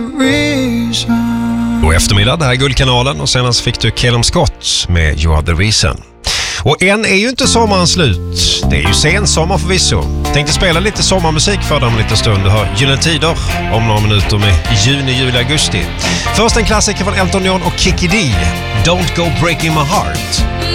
God eftermiddag, det här är Guldkanalen och senast fick du Callum Scott med You Are The Reason. Och än är ju inte sommaren slut. Det är ju sensommar förvisso. Tänkte spela lite sommarmusik för dem en liten stund. Du hör Gyllene Tider om några minuter med juni, juli, augusti. Först en klassiker från Elton John och Kiki D. Don't Go Breaking My Heart.